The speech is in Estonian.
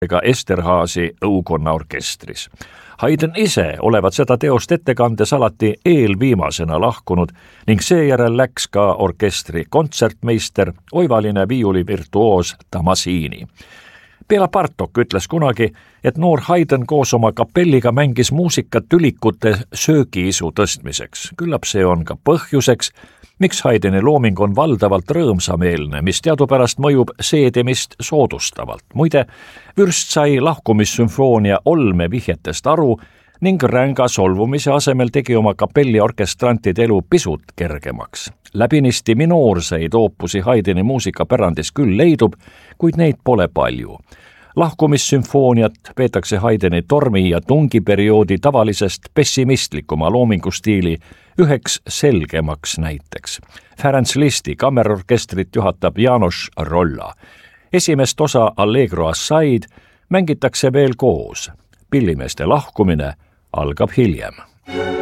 ega Esterhazy õukonna orkestris. Haydn ise olevat seda teost ettekandes alati eelviimasena lahkunud ning seejärel läks ka orkestri kontsertmeister, oivaline viiulivirtuoos Tomasini. Bela Bartok ütles kunagi, et noor Haydn koos oma kapelliga mängis muusikat tülikute söögiisu tõstmiseks. Küllap see on ka põhjuseks, miks Haydni looming on valdavalt rõõmsameelne, mis teadupärast mõjub seedimist soodustavalt. Muide, vürst sai lahkumissümfoonia olmevihjetest aru ning ränga solvumise asemel tegi oma kapelli orkestrantide elu pisut kergemaks. Läbinisti minoorseid oopusi Haydni muusikapärandis küll leidub, kuid neid pole palju. Lahkumissümfooniat peetakse Haydni tormi- ja tungiperioodi tavalisest pessimistlikuma loomingustiili üheks selgemaks näiteks. Ferenc Liszti kammerorkestrit juhatab János Rolla. Esimest osa Allegro Assai mängitakse veel koos. Pillimeeste lahkumine algab hiljem.